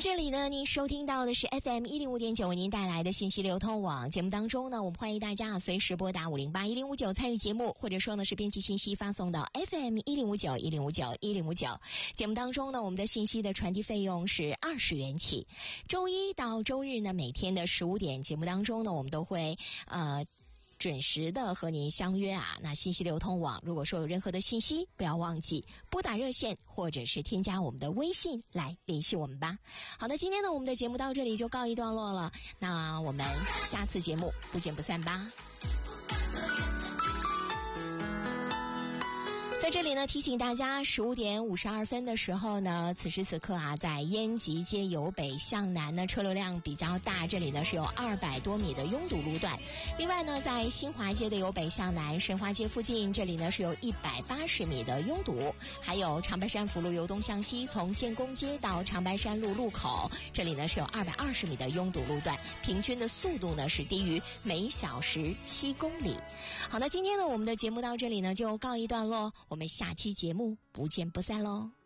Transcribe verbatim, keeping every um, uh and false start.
这里呢，您收听到的是 F M 一零五点九为您带来的信息流通网节目当中呢，我们欢迎大家随时拨打五零八一零五九参与节目，或者说呢是编辑信息发送到 F M 一零五九一零五九一零五九。节目当中呢，我们的信息的传递费用是二十元起。周一到周日呢，每天的十五点节目当中呢，我们都会呃。准时的和您相约啊，那信息流通网，如果说有任何的信息，不要忘记拨打热线或者是添加我们的微信来联系我们吧。好的，今天呢，我们的节目到这里就告一段落了，那我们下次节目不见不散吧。在这里呢，提醒大家，十五点五十二分的时候呢，此时此刻啊，在延吉街由北向南呢，车流量比较大，这里呢是有二百多米的拥堵路段。另外呢，在新华街的由北向南，申花街附近，这里呢是有一百八十米的拥堵。还有长白山辅路由东向西，从建功街到长白山路路口，这里呢是有二百二十米的拥堵路段，平均的速度呢是低于每小时七公里。好，那今天呢，我们的节目到这里呢就告一段落。我们下期节目不见不散喽。